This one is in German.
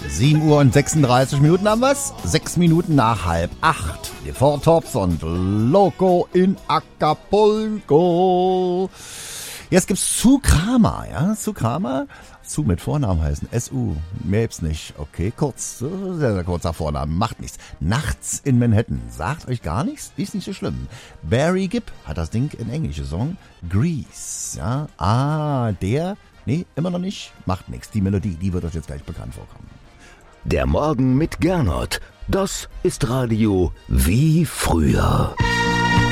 7 Uhr und 36 Minuten haben wir's. 6 Minuten nach 7:30. Die Four Tops und Loco in Acapulco. Jetzt gibt's Sue Kramer, ja? Sue Kramer. Sue mit Vornamen heißen. S-U. Mehr gibt's nicht. Okay, kurz. Sehr, sehr kurzer Vornamen. Macht nichts. Nachts in Manhattan. Sagt euch gar nichts? Ist nicht so schlimm. Barry Gibb hat das Ding in Englisch gesungen. Grease, ja? Der... Nee, immer noch nicht. Macht nichts. Die Melodie, die wird euch jetzt gleich bekannt vorkommen. Der Morgen mit Gernot. Das ist Radio wie früher.